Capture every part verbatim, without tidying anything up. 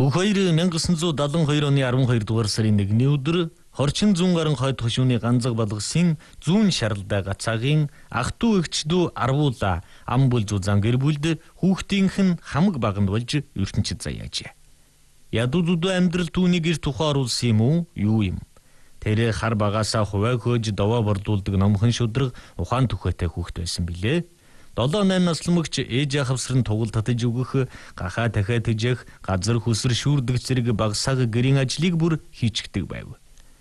Бүх хоёр мянга тоғыз жүз седемдесет и deux оны on two дугаар сарын нэгний өдөр Хорчин зүүн гарan хойд хошууны ганцаг балгасын зүүн шаралтай гацаагийн ах トゥ эгчдүү арвуула ам бүл зузаан гэр бүлд хүүхдийнх нь хамаг баганд болж ертөнцид заяажээ. Ядуудууд амьдрал түүний гэр тухай оруулсан юм уу? Юу юм? Тэр хар багасаа хуваа хөөж довоо борлуулдаг номхон шудраг ухаан түхэтэй хүүхэд байсан билээ. долоо найм наслмагч ээж ахавсар нь тугал татаж өгөх, гахаа дахиад тижэх, газар хүсэр шүүрдэг зэрэг багсааг гэрийн ажлыг бүр хийчихдэг байв.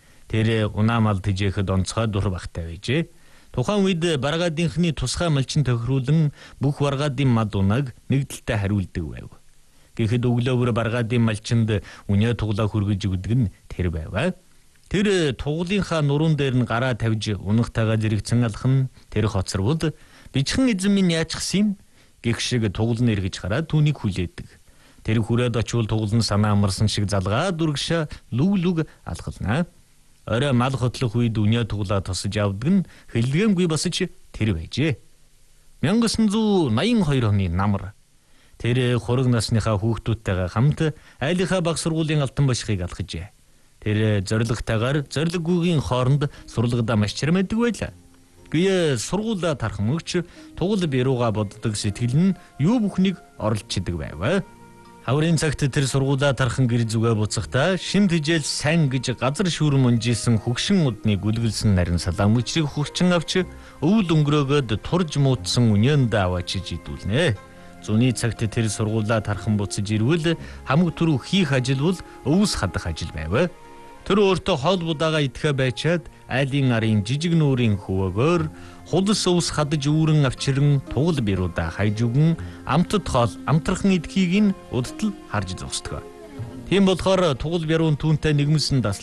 Тэр унаамал тижээхэд онцгой дур багтай байжээ. Тухайн үед баргаадынхны тусгай малчин тохируулан бүх баргаадын мад унаг нэгдэлтэй хариулдаг байв. Гэхэд өглөөр баргаадын малчинд үнэ туглаа хүргэж өгдөг нь тэр байв. Тэр туглынхаа нуруунд дээр нь гараа тавьж унахтайгаа зэрэгцэн алхам тэр хоцорвол бичхэн эзэн минь яачихсан юм гэх шиг туглан эргэж хараад түүнийг хүлээдэг. Тэр хүрээд очивол туглан санаа амарсан шиг залгаа дүргшаа лүг лүг алхалнаа. Орой мал хотлох үед үнэ туглаа тосож авдаг нь хэллэгээгүй басж тэр байжээ. мянга тоғыз жүз наян хоёр оны намар. Тэр хураг насныхаа хүүхдүүдтэйгээ хамт айлынхаа баг сургуулийн алтан башхыг алхажээ. Тэр зоригтойгоор зориггүйгийн хооронд сурлагадаа маш чармайдаг байлаа. Гээ сургуулаа тархан өгч тугал бэрууга боддог сэтгэл нь юу бүхнийг оролцдог байв. Хаврын цагт тэр сургуулаа тархан гэр зүгээ буцахдаа шин тижэл сайн гэж газар шүүрэн унжижсэн хөгшин удны гүлгэлсэн нарийн салаам мөчрийг хурчин авч өвөл өнгөрөөгөөд турж муутсан үнэнд аваачиж идүүлнэ. Зуны цагт тэр сургуулаа тархан буцаж ирвэл хамаг түрүү хийх ажил бол өвс хадах ажил байв. Тэр өөртөө хоол будаага идэхэ байчаад айлын арын жижиг нүүрийн хөвөөгөөр худас өвс хадаж үүрэн авчирэн тугал бэруудаа хайж өгөн амтд хоол амтрахын идхийг нь удтал харж зогсдог. Тийм болохоор тугал бэрүүн түүнтэй нэгмсэн